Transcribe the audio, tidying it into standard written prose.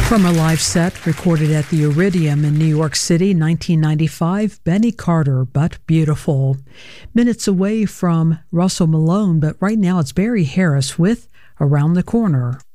From a live set recorded at the Iridium in New York City, 1995, Benny Carter, But Beautiful. Minutes away from Russell Malone, but right now it's Barry Harris with Around the Corner.